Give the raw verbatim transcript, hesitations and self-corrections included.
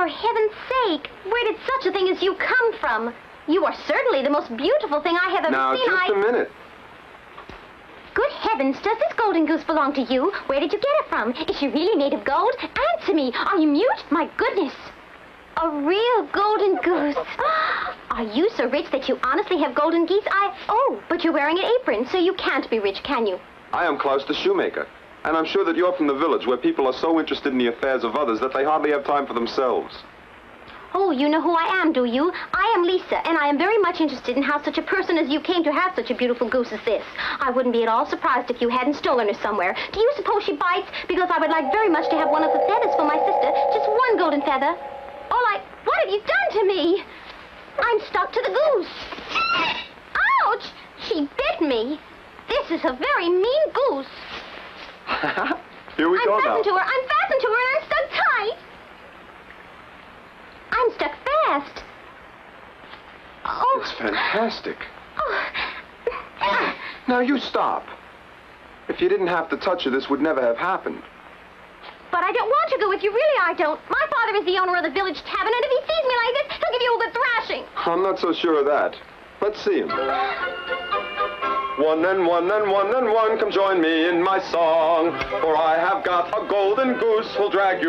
For heaven's sake, where did such a thing as you come from? You are certainly the most beautiful thing I have ever Now, seen. just I... a minute. Good heavens, does this golden goose belong to you? Where did you get it from? Is she really made of gold? Answer me. Are you mute? My goodness. A real golden goose. Are you so rich that you honestly have golden geese? I... Oh, but you're wearing an apron, so you can't be rich, can you? I am Klaus the shoemaker, and I'm sure that you're from the village where people are so interested in the affairs of others that they hardly have time for themselves. Oh, you know who I am, do you? I am Lisa, and I am very much interested in how such a person as you came to have such a beautiful goose as this. I wouldn't be at all surprised if you hadn't stolen her somewhere. Do you suppose she bites? Because I would like very much to have one of the feathers for my sister. Just one golden feather. Oh, I... What have you done to me? I'm stuck to the goose. Ouch! She bit me. This is a very mean goose. Here we I'm go now. fastened to her. I'm fastened to her, and I'm stuck tight. I'm stuck fast. Oh. It's fantastic. Oh. Now, you stop. If you didn't have to touch her, this would never have happened. But I don't want to go with you, really I don't. My father is the owner of the village tavern, and if he sees me like this, he'll give you a good thrashing. I'm not so sure of that. Let's see him. One and one and one and one, come join me in my song. For I have got a golden goose who'll drag you